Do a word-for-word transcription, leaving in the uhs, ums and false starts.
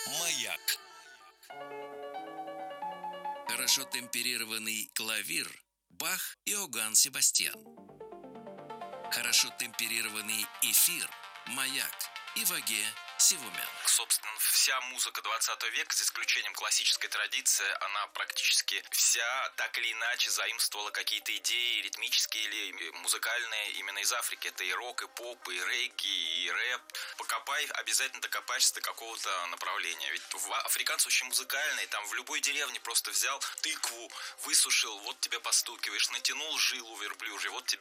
Маяк. Хорошо темперированный клавир – Бах и Иоганн Себастьян. Хорошо темперированный эфир – Маяк и Ваге Сивумян. Собственно, вся музыка двадцатого века, за исключением классической традиции, она практически вся так или иначе заимствовала какие-то идеи ритмические или музыкальные именно из Африки. Это и рок, и поп, и регги, и рэп. Покопай, обязательно докопаешься до какого-то направления. Ведь африканцы очень музыкальные, там в любой деревне просто взял тыкву, высушил, вот тебе постукиваешь, натянул жилу верблюжью, вот тебе